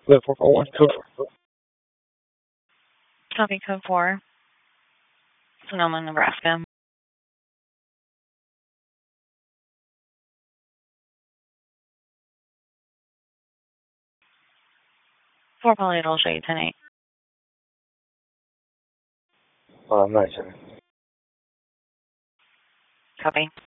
Live 441, code. Copy code 4. Sonoma, Nebraska. 4 Poly, I'll show you 10-8. Nice. Copy.